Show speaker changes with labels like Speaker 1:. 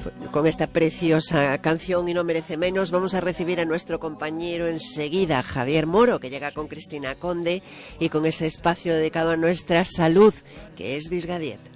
Speaker 1: con esta preciosa canción Y no merece menos. Vamos a recibir a nuestro compañero enseguida, Javier Moro, que llega con Cristina Conde y con ese espacio dedicado a nuestra salud, que es Disgadiet.